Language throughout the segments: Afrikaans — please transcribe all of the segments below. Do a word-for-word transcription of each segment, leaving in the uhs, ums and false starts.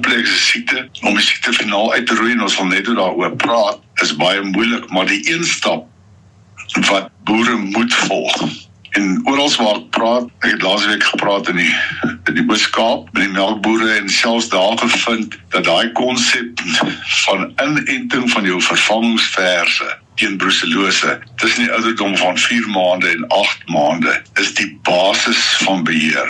komplekse siekte. Om die siekte finaal uit te roei, en ons wil net daaroor praat, is baie moeilik, maar die een stap wat boere moet volg. En oral waar ek praat, ek het laas week gepraat in die, in die Oos-Kaap, met die melkboere, en selfs daar gevind, dat daai konsep van inenting van jou vervangingsverse teen brucellose, tussen die ouderdom van vier maande en agt maande, is die basis van beheer.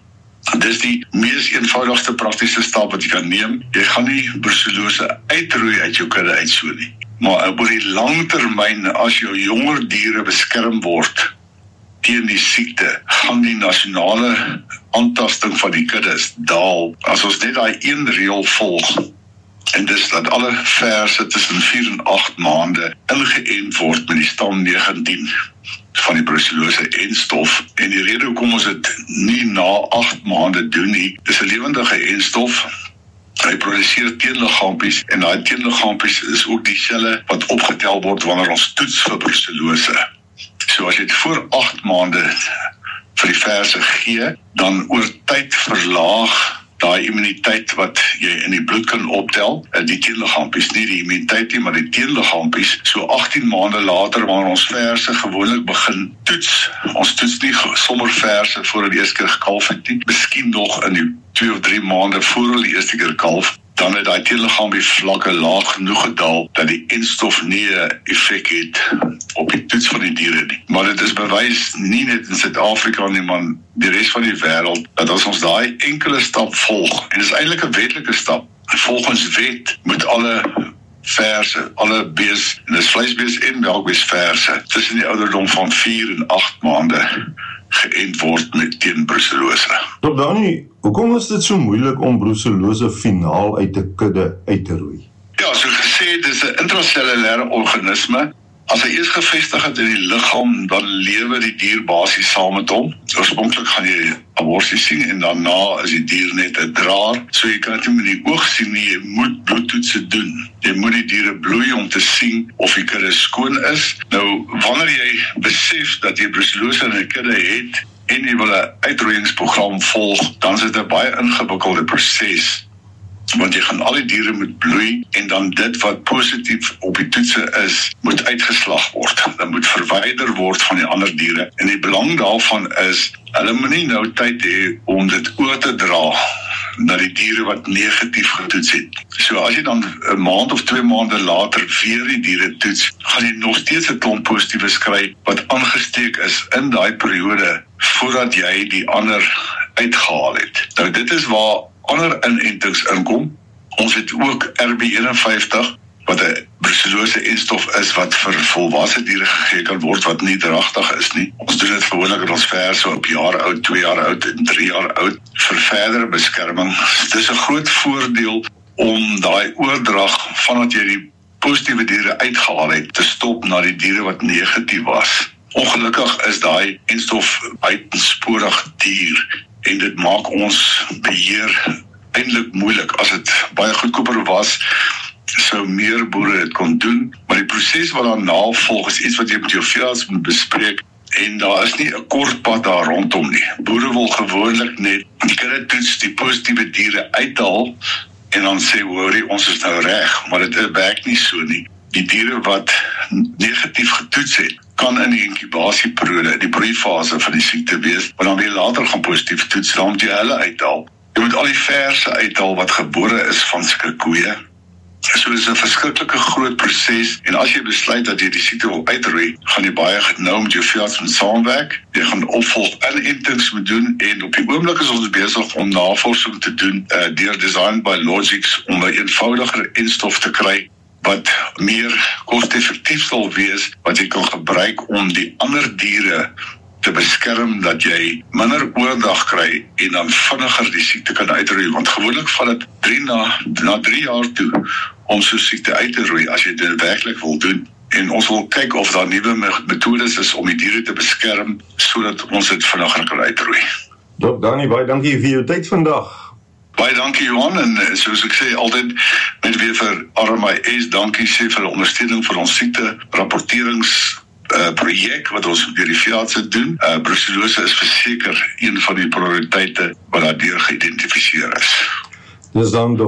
Dis die mees eenvoudigste praktiese stap wat jy kan neem. Jy gaan nie brucellose uitroei uit jou kudde uit so nie. Maar oor die lang termyn, as jou jonger diere beskerm word teen die siekte, gaan die nasionale aantasting van die kuddes daal. As ons net daai een reël volg, en dis dat alle verse tussen vier en agt maande ingeënt word met die stam negentien van die brucellose enstof. En die rede hoekom ons dit nie na agt maande doen nie, dis 'n lewendige enstof. Hy produseer teenliggaampies, en daai teenliggaampies is ook die selle wat opgetel word wanneer ons toets vir brucellose. So as jy dit voor agt maande vir die verse gee, dan oor tyd verlaag daai immuniteit wat jy in die bloed kan optel, die teenliggaampies, nie die immuniteit nie, maar die teenliggaampies, so agttien maande later, wanneer ons verse gewoonlik begin toets, ons toets nie sommer verse voor hulle eerste keer gekalf het nie, miskien nog in die twee of drie maande voor hulle eerste keer kalf, dan het die teenliggaampie vlakke laag genoeg gedaal, dat die enstof nie 'n effek het op die toets van die diere nie. Maar dit is bewys nie net in Suid-Afrika nie, maar die res van die wêreld, dat as ons daai enkele stap volg, en dit is eintlik 'n wetlike stap, volgens wet moet alle verse, alle bees, en dis vleisbees en melkbeesverse, tussen die ouderdom van vier en agt maande geënt word met teen brucellose. Dok Dani, hoekom is dit so moeilik om brucellose finaal uit 'n kudde uit te roei? Ja, so gesê, dis 'n intracellulêre organisme. As hy eers gevestig het in die liggaam, dan lewe die dier basies saam met hom. Oorspronklik gaan jy abortus sien, en daarna is die dier net 'n draer. So jy kan dit nie met die oog sien nie, jy moet bloedtoetse doen. Jy moet die diere bloei om te sien of die kudde skoon is. Nou, wanneer jy besef dat jy brucellose in 'n kudde het, en jy wil 'n uitroeiingsprogram volg, dan is dit 'n baie ingewikkelde proses. Want jy gaan al die diere moet bloei, en dan dit wat positief op die toetse is, moet uitgeslag word. Dat moet verwyder word van die ander diere. En die belang daarvan is, hulle moet nie nou tyd hê om dit oor te dra na die diere wat negatief getoets het. So as jy dan 'n maand of twee maande later weer die diere toets, gaan jy nog steeds 'n klomp positiefs kry wat aangesteek is in daai periode voordat jy die ander uitgehaal het. Nou dit is waar ander inentings inkom. Ons het ook R B eenenvyftig, wat 'n brucellose enstof is wat vir volwasse diere gegee kan word wat nie dragtig is nie. Ons doen dit gewoonlik in ons verse op jaar oud, twee jaar oud en drie jaar oud vir verdere beskerming. Dit is 'n groot voordeel om daai oordrag vandat jy die positiewe diere uitgehaal het te stop na die diere wat negatief was. Ongelukkig is daai enstof buitensporig duur, en dit maak ons beheer eintlik moeilik. As dit baie goedkoper was, sou meer boere dit kon doen, maar die proses wat daarna volg is iets wat jy met jou veearts moet bespreek, en daar is nie 'n kort pad daar rondom nie. Boere wil gewoonlik net die kudde toets, die positiewe diere uithaal, en dan sê, hoorie, ons is nou reg, maar dit werk nie so nie. Die diere wat negatief getoets het, kan in die inkubasieperiode, die broeifase van die siekte wees, maar dan weer later gaan positief toets, dan moet jy hulle uithaal. Jy moet al die verse uithaal wat gebore is van sulke koeie. So dit is 'n verskriklike groot proses, en as jy besluit dat jy die siekte wil uitroei, gaan jy baie nou met jou veearts moet saamwerk. Jy gaan opvolg inentings moet doen, en op die oomblik is ons besig om navorsing te doen uh, deur Design Biologics om 'n eenvoudiger enstof te kry wat meer koste-effektief sal wees, wat jy kan gebruik om die ander diere te beskerm, dat jy minder oordrag kry en dan vinniger die siekte kan uitroei, want gewoonlik vat dit drie na, na drie jaar toe om so siekte uit te roei, as jy dit werklik wil doen. En ons wil kyk of daar nuwe metodes is om die diere te beskerm, sodat ons dit vinniger kan uitroei. Dok Dani, baie dankie vir jou tyd vandag. Baie dankie Johan, en soos ek sê, altyd net weer vir R M I S, dankie sê vir die ondersteuning vir ons siekte rapporterings uh, projek wat ons deur die veeartse doen. Uh, brucellose is verseker een van die prioriteite wat daardeur geïdentifiseer is. Dis dan